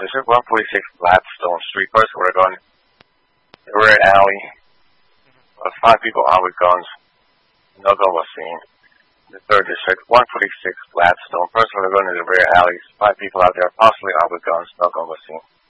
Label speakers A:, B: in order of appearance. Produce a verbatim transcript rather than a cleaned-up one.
A: District, one forty-six Gladstone Street. Person with a gun. The rear alley. Uh, five people out with guns. No gun was seen. The third District, one forty-six Gladstone. Person with a gun in the rear alley. Five people out there, possibly out with guns. No gun was seen.